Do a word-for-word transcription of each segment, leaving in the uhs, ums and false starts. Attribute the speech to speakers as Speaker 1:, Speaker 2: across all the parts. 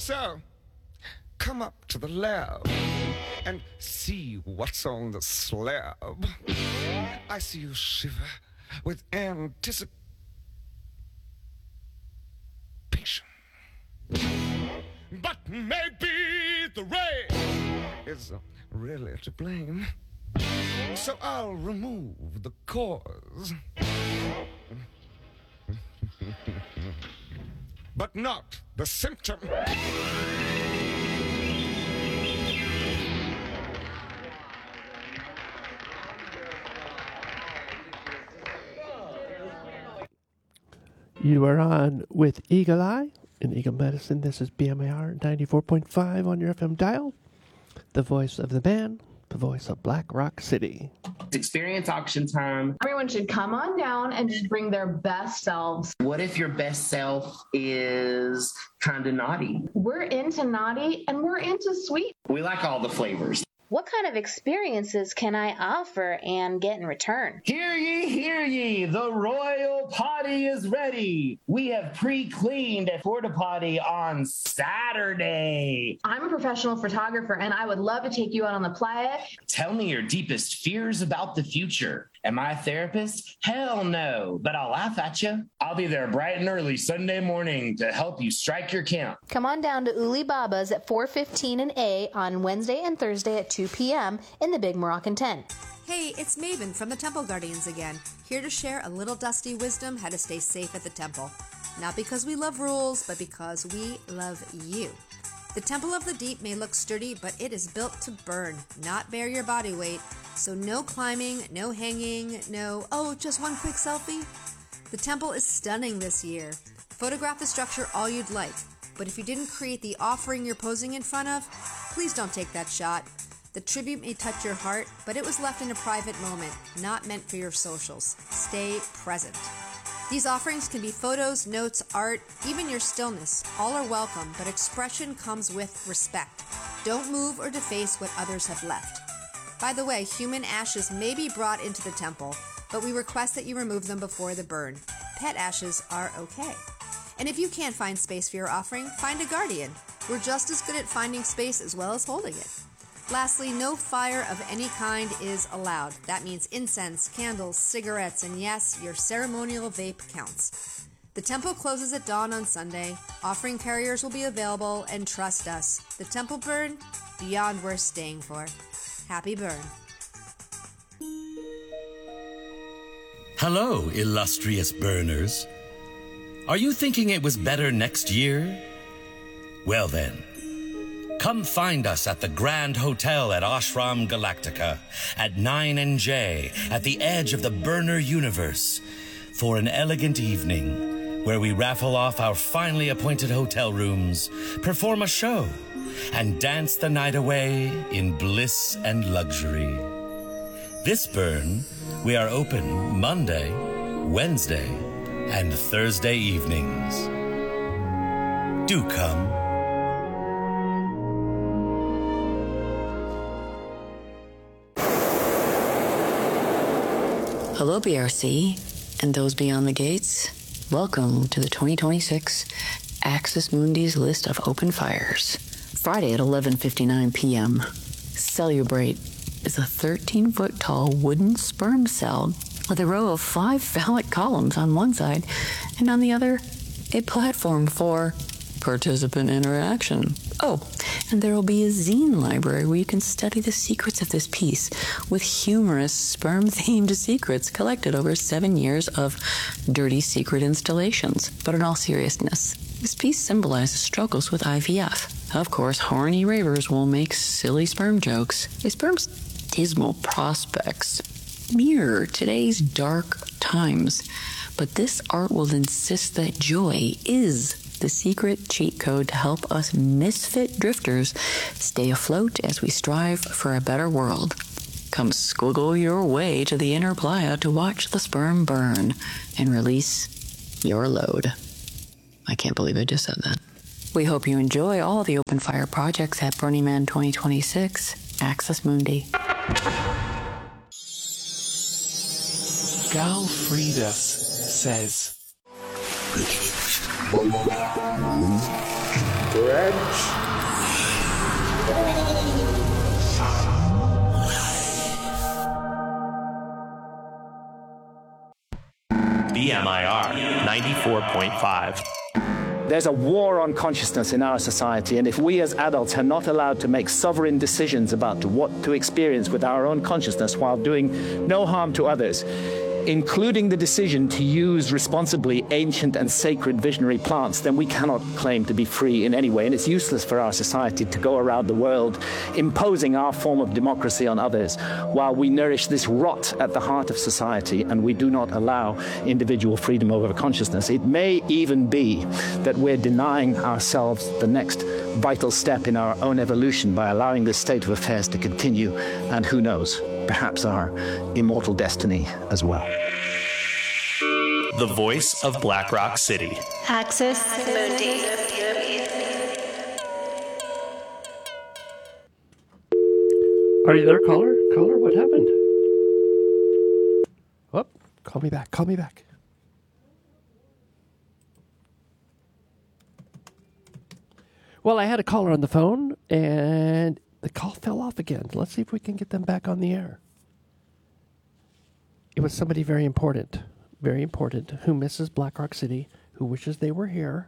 Speaker 1: So, come up to the lab and see what's on the slab. I see you shiver with anticipation. But maybe the rain is really to blame. So I'll remove the cause. But not the symptom.
Speaker 2: You are on with Eagle Eye in Eagle Medicine. This is B M A R ninety-four point five on your F M dial. The voice of the band, the voice of Black Rock City.
Speaker 3: Experience auction time.
Speaker 4: Everyone should come on down and just bring their best selves.
Speaker 3: What if your best self is kind of naughty?
Speaker 4: We're into naughty and we're into sweet.
Speaker 3: We like all the flavors.
Speaker 5: What kind of experiences can I offer and get in return?
Speaker 3: Hear ye, hear ye, the royal potty is ready. We have pre-cleaned a porta potty on Saturday.
Speaker 4: I'm a professional photographer and I would love to take you out on the playa.
Speaker 3: Tell me your deepest fears about the future. Am I a therapist? Hell no, but I'll laugh at you. I'll be there bright and early Sunday morning to help you strike your count.
Speaker 5: Come on down to Uli Baba's at four fifteen and A on Wednesday and Thursday at two p.m. in the Big Moroccan Tent.
Speaker 6: Hey, it's Maven from the Temple Guardians again, here to share a little dusty wisdom how to stay safe at the temple. Not because we love rules, but because we love you. The Temple of the Deep may look sturdy, but it is built to burn, not bear your body weight. So no climbing, no hanging, no, oh, just one quick selfie. The temple is stunning this year. Photograph the structure all you'd like, but if you didn't create the offering you're posing in front of, please don't take that shot. The tribute may touch your heart, but it was left in a private moment, not meant for your socials. Stay present. These offerings can be photos, notes, art, even your stillness. All are welcome, but expression comes with respect. Don't move or deface what others have left. By the way, human ashes may be brought into the temple, but we request that you remove them before the burn. Pet ashes are okay. And if you can't find space for your offering, find a guardian. We're just as good at finding space as well as holding it. Lastly, no fire of any kind is allowed. That means incense, candles, cigarettes, and yes, your ceremonial vape counts. The temple closes at dawn on Sunday. Offering carriers will be available, and trust us, the temple burn, beyond worth staying for. Happy burn.
Speaker 7: Hello, illustrious burners. Are you thinking it was better next year? Well then, come find us at the Grand Hotel at Ashram Galactica at nine and J at the edge of the burner universe for an elegant evening where we raffle off our finely appointed hotel rooms, perform a show, and dance the night away in bliss and luxury. This burn, we are open Monday, Wednesday, and Thursday evenings. Do come.
Speaker 8: Hello, B R C, and those beyond the gates. Welcome to the twenty twenty-six Axis Mundi's list of open fires. Friday at eleven fifty-nine p.m., Celebrate is a thirteen-foot-tall wooden sperm cell with a row of five phallic columns on one side, and on the other, a platform for participant interaction. Oh, and there will be a zine library where you can study the secrets of this piece with humorous sperm-themed secrets collected over seven years of dirty secret installations. But in all seriousness, this piece symbolizes struggles with I V F. Of course, horny ravers will make silly sperm jokes. A sperm's dismal prospects mirror today's dark times. But this art will insist that joy is the secret cheat code to help us misfit drifters stay afloat as we strive for a better world. Come squiggle your way to the inner playa to watch the sperm burn and release your load. I can't believe I just said that. We hope you enjoy all the open fire projects at Burning Man twenty twenty-six, Axis Mundi.
Speaker 9: Gal Friedas says, Reg.
Speaker 10: B M I R ninety-four point five.
Speaker 11: There's a war on consciousness in our society, and if we as adults are not allowed to make sovereign decisions about what to experience with our own consciousness while doing no harm to others, including the decision to use responsibly ancient and sacred visionary plants, then we cannot claim to be free in any way. And it's useless for our society to go around the world imposing our form of democracy on others while we nourish this rot at the heart of society and we do not allow individual freedom over consciousness. It may even be that we're denying ourselves the next vital step in our own evolution by allowing this state of affairs to continue, and who knows, perhaps our immortal destiny as well.
Speaker 10: The voice of Black Rock City.
Speaker 5: Axis Mundi.
Speaker 2: Are you there, caller? Caller, what happened? Oh, call me back. Call me back. Well, I had a caller on the phone, and the call fell off again. Let's see if we can get them back on the air. It was somebody very important, very important, who misses Black Rock City, who wishes they were here.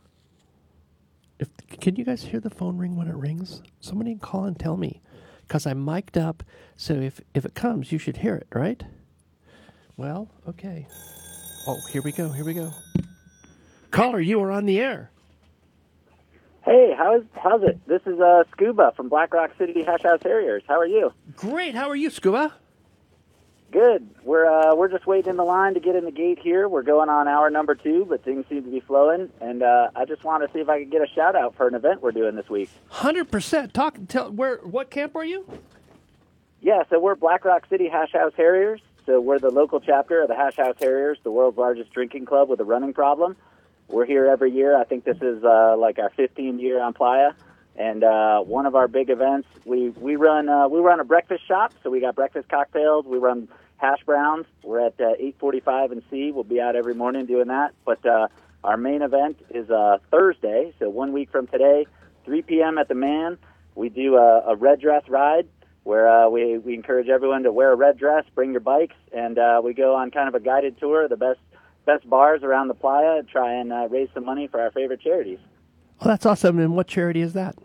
Speaker 2: If Can you guys hear the phone ring when it rings? Somebody call and tell me, because I'm mic'd up, so if, if it comes, you should hear it, right? Well, okay. Oh, here we go, here we go. Caller, you are on the air.
Speaker 12: Hey, how's how's it? This is uh, Scuba from Black Rock City Hash House Harriers. How are you?
Speaker 2: Great. How are you, Scuba?
Speaker 12: Good. We're uh, we're just waiting in the line to get in the gate here. We're going on hour number two, but things seem to be flowing. And uh, I just want to see if I could get a shout out for an event we're doing this week.
Speaker 2: Hundred percent. Talk. Tell where. What camp are you?
Speaker 12: Yeah. So we're Black Rock City Hash House Harriers. So we're the local chapter of the Hash House Harriers, the world's largest drinking club with a running problem. We're here every year. I think this is uh, like our fifteenth year on Playa, and uh, one of our big events. We we run uh, we run a breakfast shop, so we got breakfast cocktails. We run hash browns. We're at uh, eight forty-five and C. We'll be out every morning doing that. But uh, our main event is uh, Thursday, so one week from today, three p.m. at the Man. We do a, a red dress ride where uh, we we encourage everyone to wear a red dress, bring your bikes, and uh, we go on kind of a guided tour of the best. best bars around the playa and try and uh, raise some money for our favorite charities.
Speaker 2: Oh, that's awesome. And what charity is that?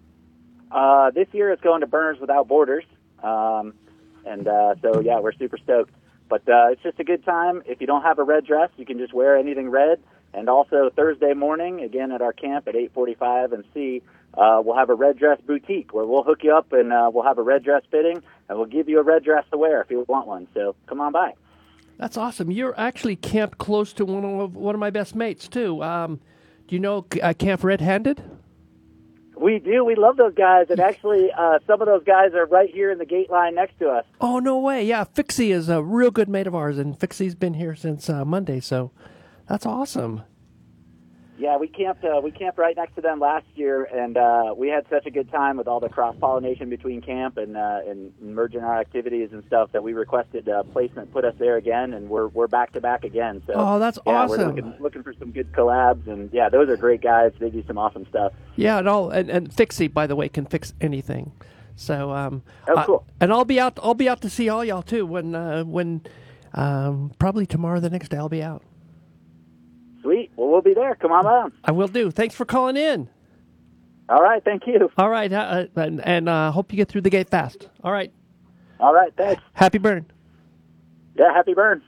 Speaker 12: Uh, this year it's going to Burners Without Borders. Um, and uh, so, yeah, we're super stoked. But uh, it's just a good time. If you don't have a red dress, you can just wear anything red. And also Thursday morning, again at our camp at eight forty-five and C, uh, we'll have a red dress boutique where we'll hook you up and uh, we'll have a red dress fitting and we'll give you a red dress to wear if you want one. So come on by.
Speaker 2: That's awesome. You're actually camped close to one of one of my best mates too. Um, do you know uh, Camp Red Handed?
Speaker 12: We do. We love those guys, and actually, uh, some of those guys are right here in the gate line next to us.
Speaker 2: Oh no way! Yeah, Fixie is a real good mate of ours, and Fixie's been here since uh, Monday, so that's awesome.
Speaker 12: Yeah, we camped. Uh, we camped right next to them last year, and uh, we had such a good time with all the cross pollination between camp and uh, and merging our activities and stuff that we requested uh, placement put us there again, and we're we're back to back again. So
Speaker 2: oh, that's
Speaker 12: yeah,
Speaker 2: awesome.
Speaker 12: We're looking, looking for some good collabs, and yeah, those are great guys. They do some awesome stuff.
Speaker 2: Yeah, and all and, and Fixie, by the way, can fix anything. So um,
Speaker 12: oh, cool.
Speaker 2: I, and I'll be out. I'll be out to see all y'all too. When uh, when um, probably tomorrow, the next day, I'll be out.
Speaker 12: Sweet. Well, we'll be there. Come on down.
Speaker 2: I will do. Thanks for calling in.
Speaker 12: All right. Thank you.
Speaker 2: All right. Uh, and and uh, hope you get through the gate fast. All right.
Speaker 12: All right. Thanks.
Speaker 2: Happy burn.
Speaker 12: Yeah, happy burn.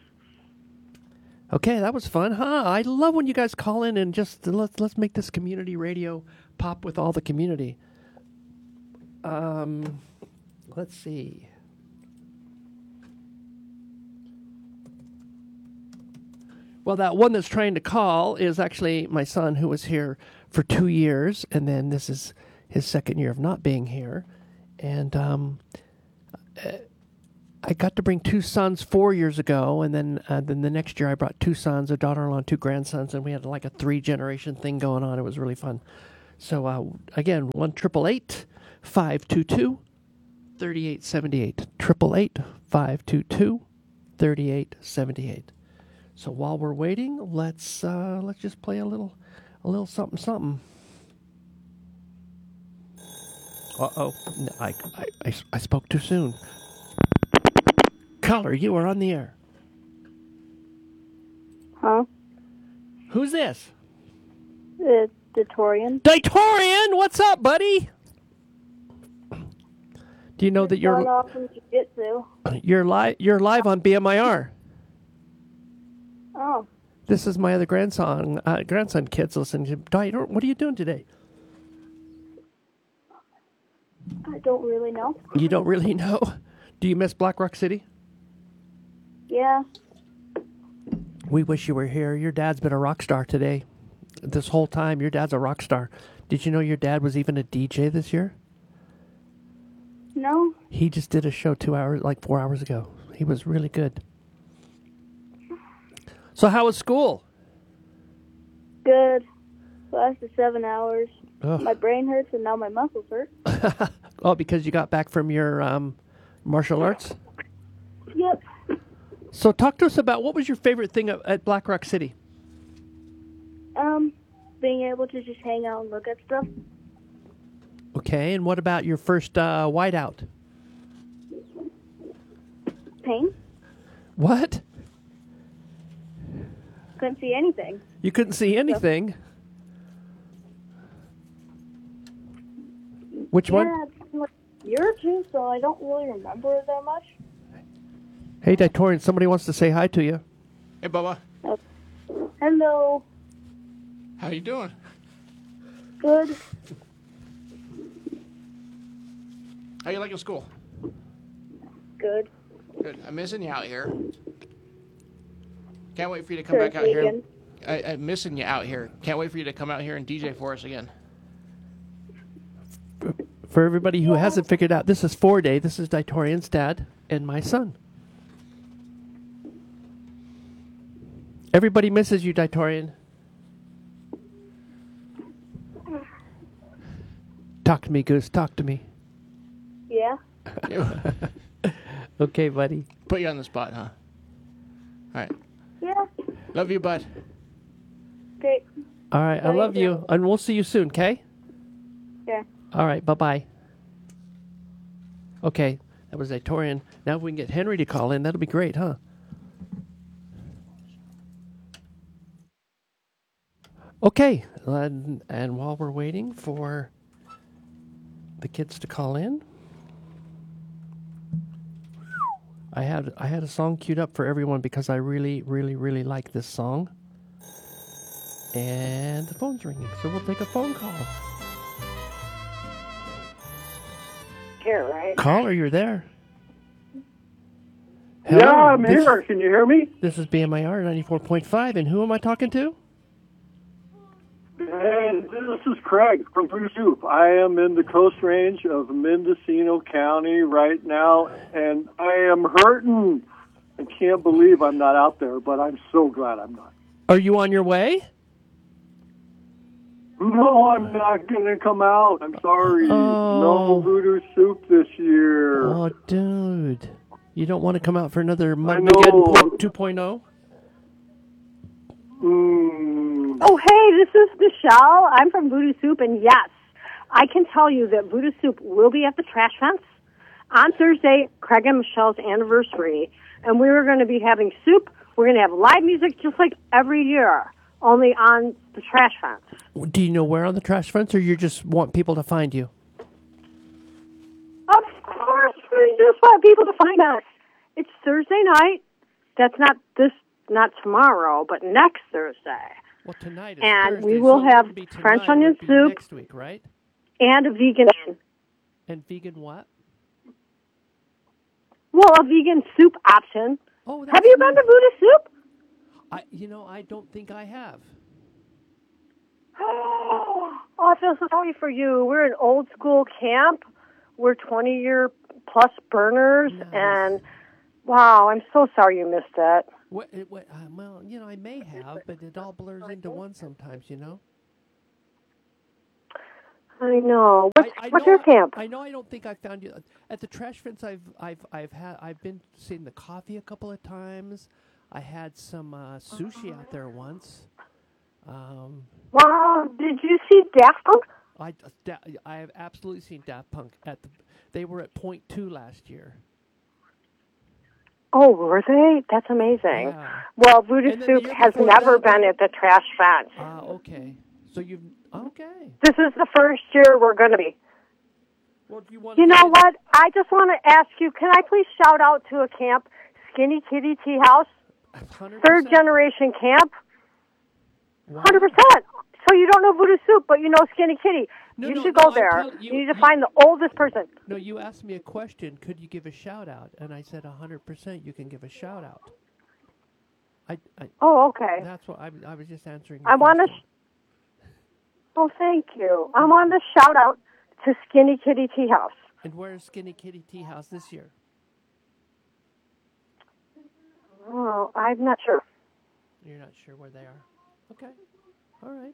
Speaker 2: Okay, that was fun, huh? I love when you guys call in and just let's let's make this community radio pop with all the community. Um, let's see. Well, that one that's trying to call is actually my son, who was here for two years, and then this is his second year of not being here. And um, I got to bring two sons four years ago, and then uh, then the next year I brought two sons, a daughter-in-law, and two grandsons, and we had like a three-generation thing going on. It was really fun. So uh, again, one triple eight five two two thirty eight seventy eight triple eight five two two thirty eight seventy eight. So while we're waiting, let's uh, let's just play a little, a little something, something. Uh-oh. No, I, I, I, I spoke too soon. Caller, you are on the air.
Speaker 9: Huh?
Speaker 2: Who's this?
Speaker 9: The Ditorian.
Speaker 2: Ditorian, what's up, buddy? Do you know that you're
Speaker 9: Going off from jiu-jitsu.
Speaker 2: you're live you're live on B M I R?
Speaker 9: Oh.
Speaker 2: This is my other grandson. Uh, grandson kids listening to. Ditor, what are you doing today?
Speaker 9: I don't really know.
Speaker 2: You don't really know. Do you miss Black Rock City?
Speaker 9: Yeah.
Speaker 2: We wish you were here. Your dad's been a rock star today. This whole time, your dad's a rock star. Did you know your dad was even a D J this year?
Speaker 9: No.
Speaker 2: He just did a show two hours, like four hours ago. He was really good. So how was school?
Speaker 9: Good. Lasted seven hours.
Speaker 2: Ugh.
Speaker 9: My brain hurts and now my muscles hurt.
Speaker 2: Oh, because you got back from your um, martial arts?
Speaker 9: Yep.
Speaker 2: So talk to us about what was your favorite thing at, at Black Rock City?
Speaker 9: Um, being able to just hang out and look at stuff.
Speaker 2: Okay, and what about your first uh, whiteout?
Speaker 9: Pain.
Speaker 2: What?
Speaker 9: Couldn't see anything.
Speaker 2: You couldn't see anything? Which
Speaker 9: yeah,
Speaker 2: one?
Speaker 9: it's been like a year or two, so I don't really remember it that much.
Speaker 2: Hey, Ditorian, somebody wants to say hi to you.
Speaker 13: Hey, Bubba.
Speaker 9: Oh. Hello.
Speaker 13: How you doing?
Speaker 9: Good.
Speaker 13: How you liking school?
Speaker 9: Good.
Speaker 13: Good. I'm missing you out here. Can't wait for you to come
Speaker 9: Sure,
Speaker 13: back out here.
Speaker 9: Vegan.
Speaker 13: I, I'm missing you out here. Can't wait for you to come out here and D J for us again.
Speaker 2: For everybody who hasn't figured out, this is Four Day. This is Ditorian's dad and my son. Everybody misses you, Ditorian. Talk to me, Goose. Talk to me.
Speaker 9: Yeah.
Speaker 2: Okay, buddy.
Speaker 13: Put you on the spot, huh? All right.
Speaker 9: Yeah.
Speaker 13: Love you, bud.
Speaker 9: Great.
Speaker 2: All right, I
Speaker 9: Love
Speaker 2: love
Speaker 9: you
Speaker 2: you, and we'll see you soon, okay?
Speaker 9: Yeah.
Speaker 2: All right, bye-bye. Okay, that was Ditorian. Now if we can get Henry to call in, that'll be great, huh? Okay, and, and while we're waiting for the kids to call in, I had I had a song queued up for everyone because I really, really, really like this song. And the phone's ringing, so we'll take a phone call.
Speaker 9: Here, right?
Speaker 2: Caller, you're there.
Speaker 14: Yeah, I'm
Speaker 2: this,
Speaker 14: here. Can you hear me?
Speaker 2: This is B M I R ninety-four point five, and who am I talking to?
Speaker 14: And this is Craig from Voodoo Soup. I am in the Coast Range of Mendocino County right now, and I am hurting. I can't believe I'm not out there, but I'm so glad I'm not.
Speaker 2: Are you on your way?
Speaker 14: No, I'm not going to come out. I'm sorry.
Speaker 2: Oh.
Speaker 14: No Voodoo Soup this year.
Speaker 2: Oh, dude. You don't want to come out for another Mudmageddon two point oh?
Speaker 14: Mm.
Speaker 15: Oh, hey, this is Michelle. I'm from Voodoo Soup, and yes, I can tell you that Voodoo Soup will be at the Trash Fence on Thursday, Craig and Michelle's anniversary, and we're going to be having soup. We're going to have live music just like every year, only on the Trash Fence.
Speaker 2: Do you know where on the Trash Fence, or you just want people to find you?
Speaker 15: Of course, we just want people to find us. It's Thursday night. That's not this, not tomorrow, but next Thursday.
Speaker 2: Well, tonight is
Speaker 15: And
Speaker 2: Thursday,
Speaker 15: we will
Speaker 2: so it
Speaker 15: have
Speaker 2: wouldn't be tonight,
Speaker 15: French
Speaker 2: it
Speaker 15: onion
Speaker 2: would be
Speaker 15: soup
Speaker 2: next week, right?
Speaker 15: and a vegan.
Speaker 2: And vegan what?
Speaker 15: Well, a vegan soup option.
Speaker 2: Oh,
Speaker 15: have you been to Voodoo Soup?
Speaker 2: I, you know, I don't think I have.
Speaker 15: Oh, I feel so sorry for you. We're an old school camp. We're twenty year plus burners,
Speaker 2: Nice.
Speaker 15: and wow, I'm so sorry you missed it.
Speaker 2: What, it- what, uh, well, you know, I may have, but it all blurs into one sometimes, you know?
Speaker 15: I know. What's,
Speaker 2: I, I
Speaker 15: what's
Speaker 2: know
Speaker 15: your camp?
Speaker 2: I, I know I don't think I found you. At the Trash Fence, I've, I've, I've had, I've been seeing the coffee a couple of times. I had some uh, sushi out there once. Um,
Speaker 15: Wow, did you see Daft Punk?
Speaker 2: I, da- I have absolutely seen Daft Punk at the. They were at point two last year.
Speaker 15: Oh, were they? That's amazing.
Speaker 2: Yeah.
Speaker 15: Well, Voodoo
Speaker 2: And then
Speaker 15: Soup
Speaker 2: the year
Speaker 15: has
Speaker 2: before
Speaker 15: never
Speaker 2: that-
Speaker 15: been at the Trash Fence.
Speaker 2: Ah, okay. So you've okay.
Speaker 15: This is the first year we're going to be.
Speaker 2: Well, do you want?
Speaker 15: You know what? I just want to ask you, can I please shout out to a camp, Skinny Kitty Tea House, third generation camp? one hundred percent. So you don't know Voodoo Soup, but you know Skinny Kitty.
Speaker 2: No,
Speaker 15: you
Speaker 2: no,
Speaker 15: should
Speaker 2: no,
Speaker 15: go
Speaker 2: I'm
Speaker 15: there.
Speaker 2: tell-
Speaker 15: You,
Speaker 2: you-
Speaker 15: need to
Speaker 2: you-
Speaker 15: find the oldest person.
Speaker 2: No, you asked me a question. Could you give a shout out? And I said one hundred percent. You can give a shout out. I. I
Speaker 15: Oh, okay.
Speaker 2: That's what I, I was just answering.
Speaker 15: I want to. Sh- oh, thank you. I want to shout out to Skinny Kitty Tea House.
Speaker 2: And where is Skinny Kitty Tea House this year?
Speaker 15: Oh, I'm not sure.
Speaker 2: You're not sure where they are. Okay. All right.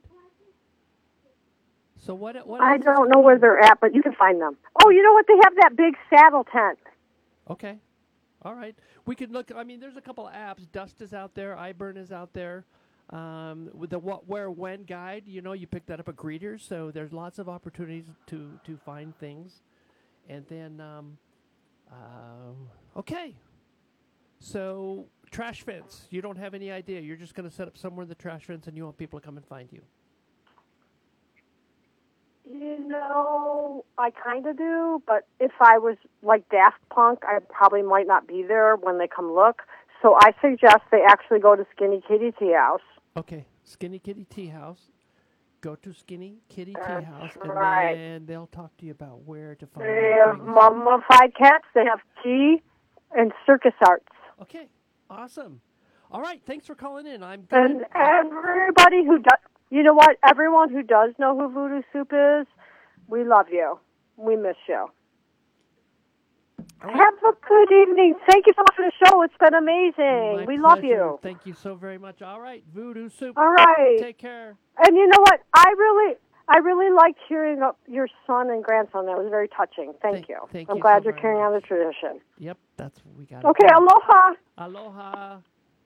Speaker 2: So what? What?
Speaker 15: I
Speaker 2: else is
Speaker 15: don't know
Speaker 2: going
Speaker 15: where
Speaker 2: on?
Speaker 15: they're at, but you can find them. Oh, you know what? They have that big saddle tent.
Speaker 2: Okay. All right. We could look. I mean, there's a couple of apps. Dust is out there. iBurn is out there. Um, with the what, where, when guide, you know, you pick that up at Greeters. So there's lots of opportunities to to find things. And then, um, um, okay. So trash fence. You don't have any idea. You're just going to set up somewhere in the trash fence, and you want people to come and find you.
Speaker 15: You know, I kind of do, but if I was like Daft Punk, I probably might not be there when they come look. So I suggest they actually go to Skinny Kitty Tea House.
Speaker 2: Okay, Skinny Kitty Tea House. Go to Skinny Kitty
Speaker 15: That's
Speaker 2: Tea House, and
Speaker 15: right.
Speaker 2: then they'll talk to you about where to find.
Speaker 15: They
Speaker 2: and
Speaker 15: have
Speaker 2: bring us-
Speaker 15: mummified cats. They have tea and circus arts.
Speaker 2: Okay, awesome. All right, thanks for calling in. I'm
Speaker 15: And
Speaker 2: good.
Speaker 15: everybody who does, you know what? Everyone who does know who Voodoo Soup is, we love you. We miss you. Have a good evening. Thank you so much for the show. It's been amazing.
Speaker 2: My
Speaker 15: we love
Speaker 2: pleasure.
Speaker 15: you.
Speaker 2: Thank you so very much. All right, Voodoo Soup.
Speaker 15: All right.
Speaker 2: Take care.
Speaker 15: And you know what? I really, I really liked hearing of your son and grandson. That was very touching. Thank,
Speaker 2: Thank-
Speaker 15: you.
Speaker 2: thank
Speaker 15: I'm
Speaker 2: you
Speaker 15: glad
Speaker 2: so
Speaker 15: you're
Speaker 2: very
Speaker 15: carrying on the tradition.
Speaker 2: Yep, that's what we got.
Speaker 15: Okay, aloha.
Speaker 2: Aloha.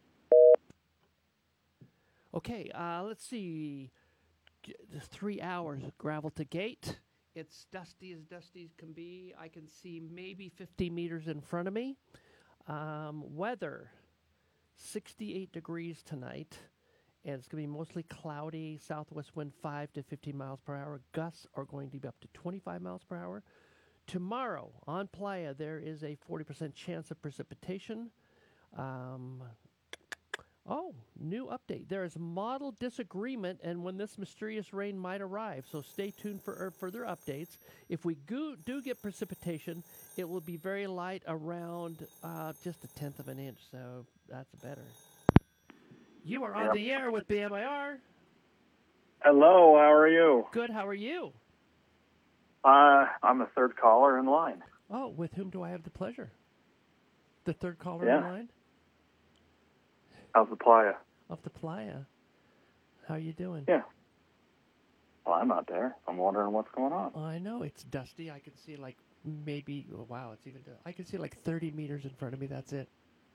Speaker 2: Okay, uh, let's see. G- Three hours of gravel to gate. It's dusty as dusty as can be. I can see maybe fifty meters in front of me. Um, weather, sixty-eight degrees tonight. And it's going to be mostly cloudy. Southwest wind five to fifteen miles per hour. Gusts are going to be up to twenty-five miles per hour. Tomorrow on Playa, there is a forty percent chance of precipitation. Um, oh, new update. There is model disagreement and when this mysterious rain might arrive. So stay tuned for er, further updates. If we go, do get precipitation, it will be very light, around uh, just a tenth of an inch. So that's better. You are on the air with B M I R.
Speaker 16: Hello, how are you?
Speaker 2: Good, how are you?
Speaker 16: Uh, I'm the third caller in line.
Speaker 2: Oh, with whom do I have the pleasure? The third caller
Speaker 16: Yeah.
Speaker 2: in line?
Speaker 16: How's the playa?
Speaker 2: Of the Playa. How are you doing?
Speaker 16: Yeah. Well, I'm out there. I'm wondering what's going on.
Speaker 2: I know, it's dusty. I can see like maybe, oh, wow, it's even, I can see like thirty meters in front of me. That's it.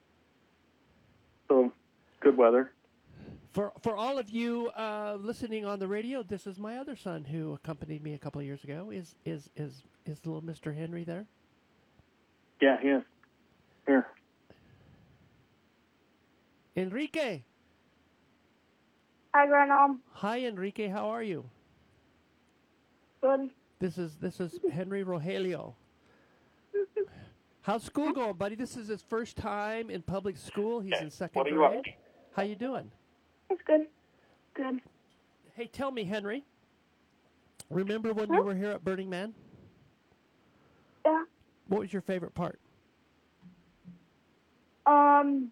Speaker 16: So, good weather.
Speaker 2: For for all of you uh, listening on the radio, this is my other son who accompanied me a couple of years ago. Is is is is little Mister Henry there?
Speaker 16: Yeah, he is. Here.
Speaker 2: Enrique.
Speaker 9: Hi, Grandma.
Speaker 2: Hi, Enrique. How are you?
Speaker 9: Good.
Speaker 2: This is this is Henry Rogelio. How's school going, buddy? This is his first time in public school. He's in second
Speaker 9: What are you
Speaker 2: grade.
Speaker 9: up?
Speaker 2: How you doing?
Speaker 9: It's good. Good.
Speaker 2: Hey, tell me, Henry. Remember when you were here at Burning Man?
Speaker 9: Yeah.
Speaker 2: What was your favorite part?
Speaker 9: Um.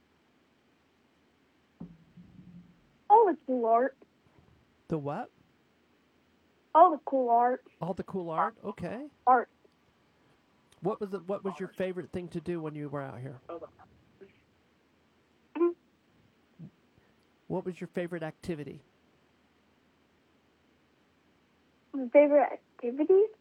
Speaker 9: All the cool art.
Speaker 2: The what?
Speaker 9: All the cool art.
Speaker 2: All the cool art. Okay.
Speaker 9: Art.
Speaker 2: What was the, What was your favorite thing to do when you were out here? What was your favorite activity?
Speaker 9: My favorite activities?